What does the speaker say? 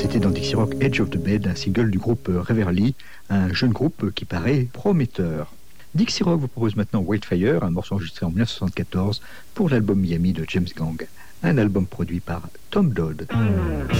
C'était dans Dixie Rock Edge of the Bed, un single du groupe Reverly, un jeune groupe qui paraît prometteur. Dixie Rock vous propose maintenant Whitefire, un morceau enregistré en 1974 pour l'album Miami de James Gang, un album produit par Tom Dodd.